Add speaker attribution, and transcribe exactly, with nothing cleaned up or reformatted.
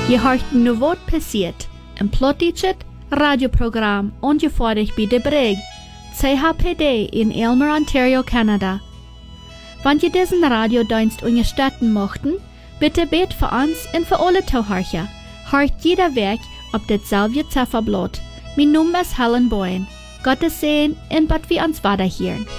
Speaker 1: Je hoort nu wat passiert. Een plottichet radioprogram ongevoudig bij de Breg, C H P D in Aylmer, Ontario, Canada. Wenn je diesen Radiodienst unterstützen möchten, bitte bet für uns und für alle Zuhörer. Hört jeder Weg auf dasselbe Zifferblatt. Mein Name ist Helen Boyen. Gottes Segen und bad wir uns weiterhören.